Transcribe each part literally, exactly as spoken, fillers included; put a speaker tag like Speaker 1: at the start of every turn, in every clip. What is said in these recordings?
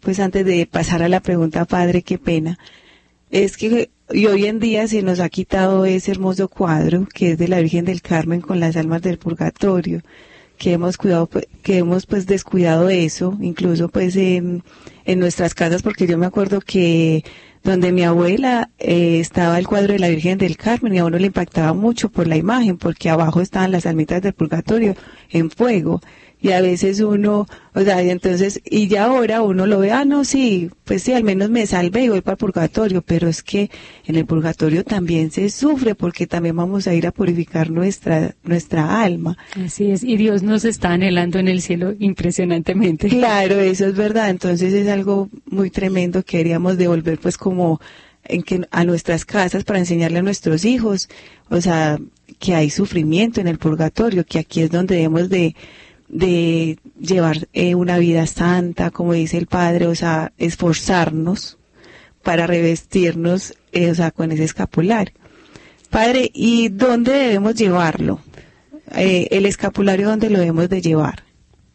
Speaker 1: pues antes de pasar a la pregunta, padre, qué pena, es que y hoy en día se nos ha quitado ese hermoso cuadro que es de la Virgen del Carmen con las almas del purgatorio, que hemos cuidado, que hemos pues descuidado eso, incluso pues en, en nuestras casas, porque yo me acuerdo que donde mi abuela eh, estaba el cuadro de la Virgen del Carmen y a uno le impactaba mucho por la imagen, porque abajo estaban las almitas del purgatorio en fuego. Y a veces uno, o sea, y entonces, y ya ahora uno lo ve, ah, no, sí, pues sí, al menos me salvé y voy para el purgatorio, pero es que en el purgatorio también se sufre porque también vamos a ir a purificar nuestra, nuestra alma.
Speaker 2: Así es, y Dios nos está anhelando en el cielo impresionantemente.
Speaker 1: Claro, eso es verdad, entonces es algo muy tremendo que queríamos devolver pues como en que a nuestras casas para enseñarle a nuestros hijos, o sea, que hay sufrimiento en el purgatorio, que aquí es donde debemos de de llevar eh, una vida santa, como dice el Padre, o sea, esforzarnos para revestirnos, eh, o sea, con ese escapulario. Padre, ¿y dónde debemos llevarlo? Eh, el escapulario, ¿dónde lo debemos de llevar?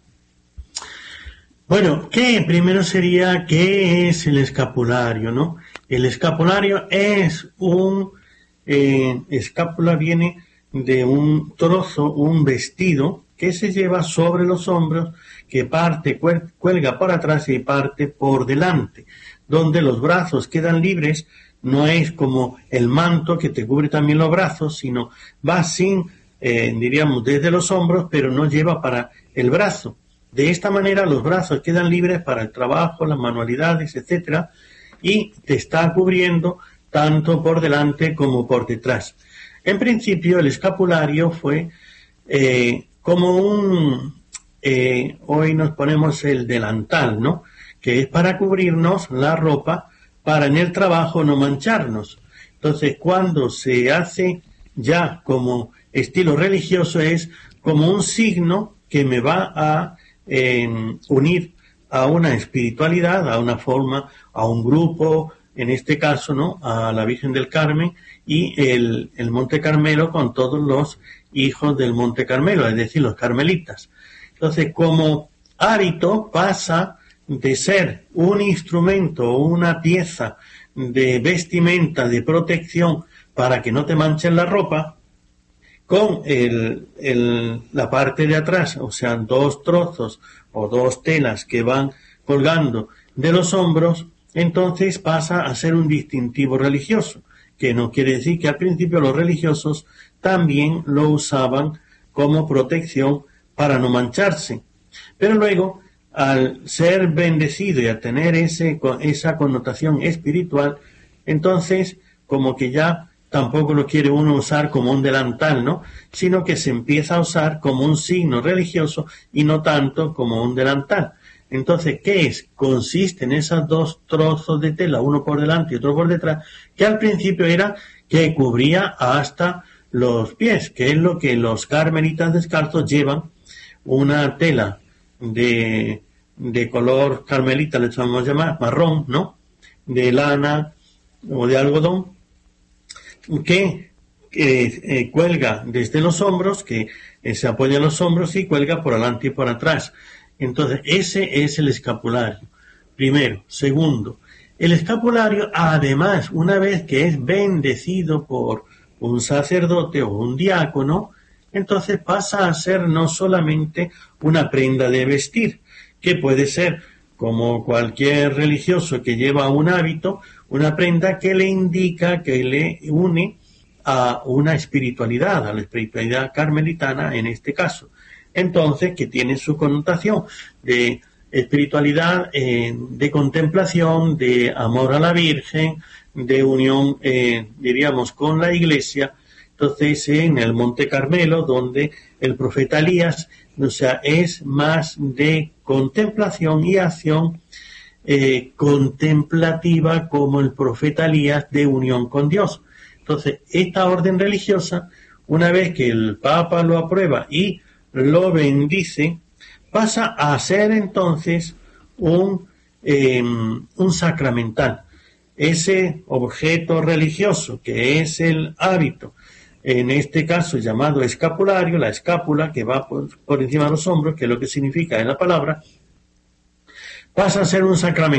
Speaker 3: Bueno, ¿qué? Primero sería, ¿qué es el escapulario, no? El escapulario es un, eh, escápula viene de un trozo, un vestido, que se lleva sobre los hombros, que parte cuelga por atrás y parte por delante, donde los brazos quedan libres. No es como el manto que te cubre también los brazos, sino va sin, eh, diríamos, desde los hombros, pero no lleva para el brazo. De esta manera los brazos quedan libres para el trabajo, las manualidades, etcétera, y te está cubriendo tanto por delante como por detrás. En principio el escapulario fue eh, como un, eh, hoy nos ponemos el delantal, ¿no? Que es para cubrirnos la ropa, para en el trabajo no mancharnos. Entonces, cuando se hace ya como estilo religioso, es como un signo que me va a eh, unir a una espiritualidad, a una forma, a un grupo, en este caso, ¿no? A la Virgen del Carmen y el, el Monte Carmelo con todos los hijos del Monte Carmelo, es decir, los carmelitas. Entonces, como hábito pasa de ser un instrumento o una pieza de vestimenta, de protección, para que no te manchen la ropa, con el, el, la parte de atrás, o sea, dos trozos o dos telas que van colgando de los hombros, entonces pasa a ser un distintivo religioso, que no quiere decir que al principio los religiosos también lo usaban como protección para no mancharse. Pero luego, al ser bendecido y a tener ese, esa connotación espiritual, entonces como que ya tampoco lo quiere uno usar como un delantal, ¿no? Sino que se empieza a usar como un signo religioso y no tanto como un delantal. Entonces, ¿qué es? Consiste en esos dos trozos de tela, uno por delante y otro por detrás, que al principio era que cubría hasta los pies, que es lo que los carmelitas descalzos llevan, una tela de, de color carmelita, le vamos a llamar, marrón, ¿no? De lana o de algodón, que eh, eh, cuelga desde los hombros, que eh, se apoya en los hombros y cuelga por adelante y por atrás. Entonces, ese es el escapulario. Primero. Segundo, el escapulario, además, una vez que es bendecido por un sacerdote o un diácono, entonces pasa a ser no solamente una prenda de vestir, que puede ser, como cualquier religioso que lleva un hábito, una prenda que le indica, que le une a una espiritualidad, a la espiritualidad carmelitana en este caso. Entonces, que tiene su connotación de espiritualidad, eh, de contemplación, de amor a la Virgen, de unión, eh, diríamos, con la Iglesia. Entonces, en el Monte Carmelo, donde el profeta Elías, o sea, es más de contemplación y acción eh, contemplativa como el profeta Elías de unión con Dios. Entonces, esta orden religiosa, una vez que el Papa lo aprueba y lo bendice, pasa a ser entonces un, eh, un sacramental. Ese objeto religioso que es el hábito, en este caso llamado escapulario, la escápula que va por, por encima de los hombros, que es lo que significa en la palabra, pasa a ser un sacramento.